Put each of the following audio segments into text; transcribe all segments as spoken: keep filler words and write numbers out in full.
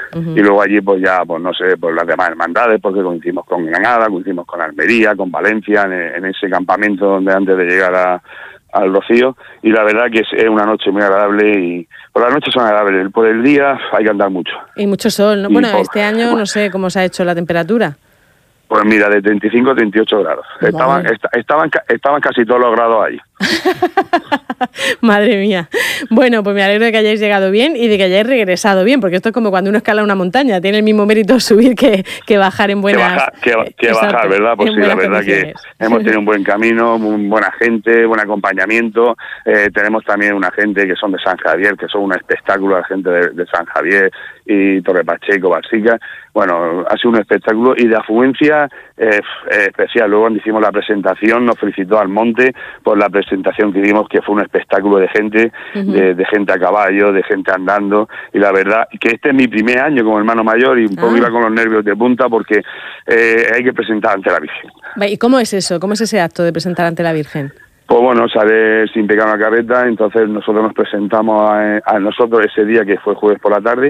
Uh-huh. Y luego allí pues ya, pues no sé, pues las demás hermandades, porque coincidimos con Granada, coincidimos con Almería, con Valencia, en, en ese campamento donde antes de llegar a, al Rocío, y la verdad que es, es una noche muy agradable, y por las noches son agradables, por el día hay que andar mucho. Y mucho sol, ¿no? Y Bueno, por, este año no sé cómo se ha hecho la temperatura. Pues mira, de treinta y cinco a treinta y ocho grados. Vale. Estaban, est- estaban, estaban casi todos los grados allí. Madre mía. Bueno, pues me alegro de que hayáis llegado bien y de que hayáis regresado bien, porque esto es como cuando uno escala una montaña, tiene el mismo mérito subir que, que bajar en buenas... Que, baja, que, que Exacto, bajar, ¿verdad? Pues en sí, la buenas verdad condiciones. que hemos tenido un buen camino, un buena gente, buen acompañamiento. Eh, tenemos también una gente que son de San Javier, que son un espectáculo, la gente de, de San Javier y Torre Pacheco, Barsica. Bueno, ha sido un espectáculo, y de afluencia eh, especial. Luego cuando hicimos la presentación nos felicitó Almonte por la presentación que dimos, que fue un espectáculo de gente, uh-huh. de, de gente a caballo, de gente andando, y la verdad que este es mi primer año como hermano mayor, y un poco ah. iba con los nervios de punta porque eh, hay que presentar ante la Virgen. ¿Y cómo es eso? ¿Cómo es ese acto de presentar ante la Virgen? Pues bueno, sale sin pegar una carreta, entonces nosotros nos presentamos a, a nosotros ese día, que fue jueves por la tarde,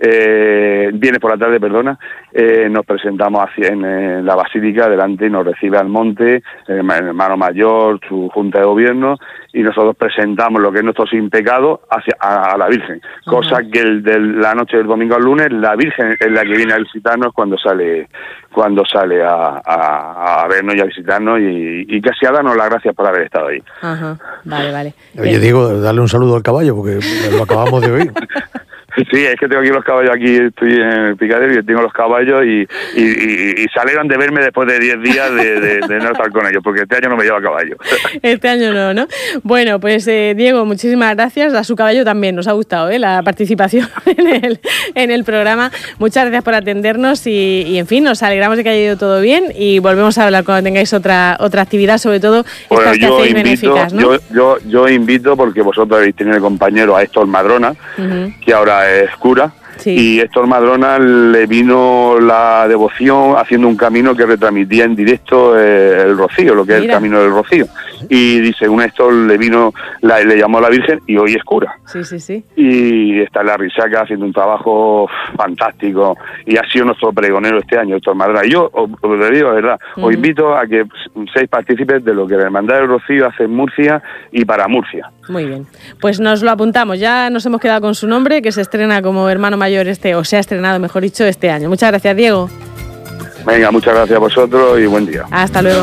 eh, viernes por la tarde, perdona, eh, nos presentamos hacia, en, en la Basílica, delante, y nos recibe Almonte, el hermano mayor, su junta de gobierno, y nosotros presentamos lo que es nuestro sin pecado hacia a, a la Virgen, uh-huh. cosa que el de la noche del domingo al lunes, la Virgen es la que viene a visitarnos cuando sale cuando sale a, a, a vernos y a visitarnos, y, y casi a darnos las gracias por haber estado ahí. Ajá, vale, vale. Oye, Diego, darle un saludo al caballo, porque lo acabamos de oír. Sí, es que tengo aquí los caballos, aquí estoy en el picadero y tengo los caballos, y, y, y, y salieron de verme después de diez días de, de, de no estar con ellos, porque este año no me lleva caballo. Este año no, ¿no? Bueno, pues eh, Diego, muchísimas gracias. A su caballo también nos ha gustado ¿eh? la participación en el, en el programa. Muchas gracias por atendernos y, y, en fin, nos alegramos de que haya ido todo bien, y volvemos a hablar cuando tengáis otra otra actividad, sobre todo bueno, estas que yo hacéis invito, benéficas, ¿no? Yo, yo, yo invito, porque vosotros habéis tenido el compañero a Héctor Madrona, uh-huh. que ahora es cura, sí. y Héctor Madrona le vino la devoción haciendo un camino que retransmitía en directo eh, el Rocío, lo que Mira. es el camino del Rocío, y dice, un Héctor le vino, la, le llamó a la Virgen, y hoy es cura. Sí, sí, sí. Y está en la Risaca haciendo un trabajo fantástico, y ha sido nuestro pregonero este año, Héctor Madrona. Y yo os, os digo, de verdad, uh-huh. os invito a que seáis partícipes de lo que la Hermandad del Rocío hace en Murcia y para Murcia. Muy bien, pues nos lo apuntamos, ya nos hemos quedado con su nombre, que se estrena como hermano mayor este, o se ha estrenado, mejor dicho, este año. Muchas gracias, Diego. Venga, muchas gracias a vosotros y buen día. Hasta luego.